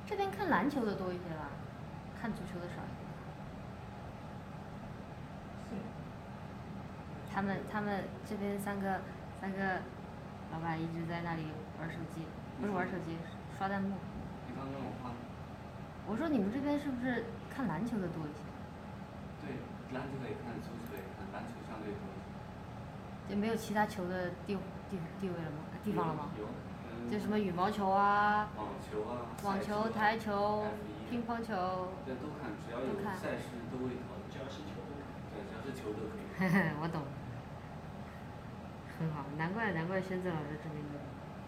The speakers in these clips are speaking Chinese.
这边看篮球的多一些吧，看足球的少一点。他们这边三个老板一直在那里玩手机，不是玩手机，刷弹幕。 你刚跟我话。 我说你们这边是不是看篮球的多一些？ 对，篮球也看，足球也看，篮球相对多一些。 就没有其他球的地位了吗？地方了吗？ 有。 就什么羽毛球啊。 网球啊。 网球、台球、乒乓球。 对，都看，只要有赛事都会讨论。 只要是球都可以。 对，只要是球都可以。 我懂。很好，难怪宣子老师这边的。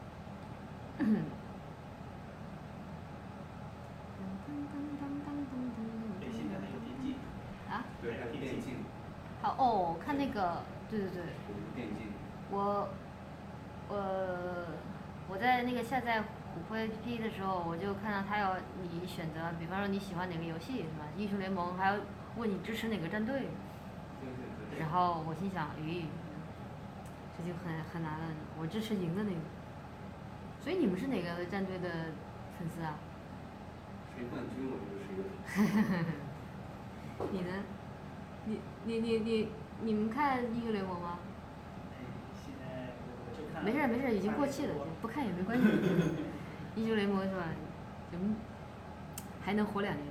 对，现在还有电竞。 啊？ 对，还有电竞。 好哦，看那个，对。 电竞。 我在那个下载虎扑 APP 的时候，我就看到他要你选择，比方说你喜欢哪个游戏是吧？英雄联盟，还要问你支持哪个战队。 对。 然后我心想，咦，这就很难了，我支持赢的那个。所以你们是哪个战队的粉丝啊？ 谁冠军我就是谁的粉丝。 你呢？你们看英雄联盟吗？ 现在我就看。 没事，已经过气了，不看也没关系。英雄联盟是吧？还能活2年。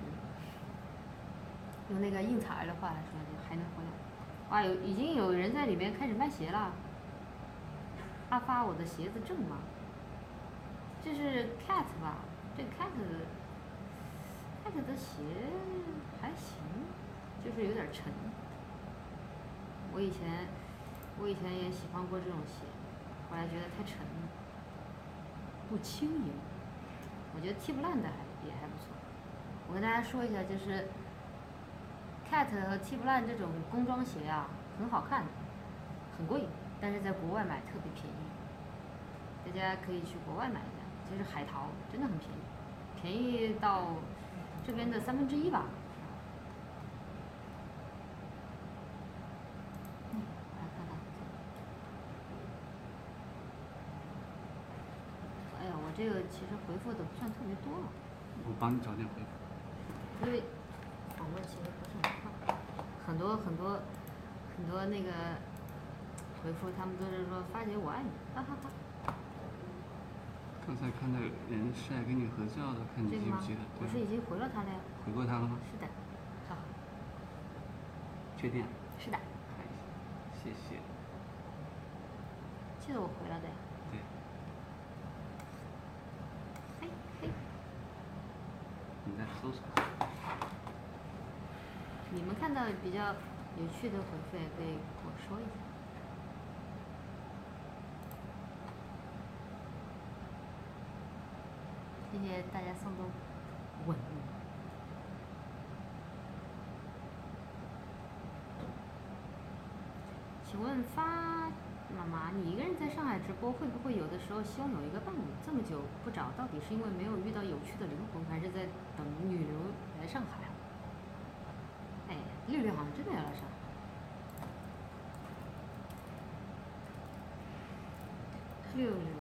用那个应采儿的话来说，还能活2年。哇，已经有人在里面开始卖鞋了。阿发，我的鞋子正吗？这是 Cat 吧？这 Cat 的鞋还行，就是有点沉。我以前也喜欢过这种鞋，后来觉得太沉了，不轻盈。我觉得 Timberland 也还不错。我跟大家说一下，就是 Cat 和 Timberland 这种工装鞋啊，很好看，很贵，但是在国外买特别便宜。大家可以去国外买一下，就是海淘，真的很便宜，便宜到这边的1/3吧。来看看。哎呀，我这个其实回复的不算特别多了。 我帮你找点回复。 因为访问其实不是很快，很多那个回复，他们都是说发姐我爱你，哈哈哈。 刚才看到有人是来跟你合照的，看你记不记得？ 我是已经回了他了呀。 回过他了吗？ 是的。好。 确定？ 是的。 谢谢。 记得我回了的呀。 对。 嘿。 你再搜索。 你们看到比较有趣的回复也可以跟我说一下。谢谢大家送的吻。请问发妈妈，你一个人在上海直播，会不会有的时候希望有一个伴侣？这么久不找，到底是因为没有遇到有趣的灵魂，还是在等女流来上海？哎，绿绿好像真的要来上海。六六。